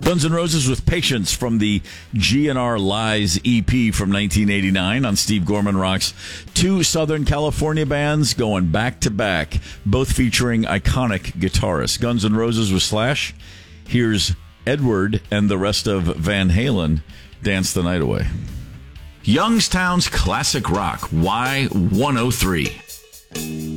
Guns N' Roses with Patience from the GNR Lies EP from 1989 on Steve Gorman Rocks. Two Southern California bands going back to back, both featuring iconic guitarists. Guns N' Roses with Slash. Here's Edward and the rest of Van Halen, Dance the Night Away. Youngstown's classic rock, Y103.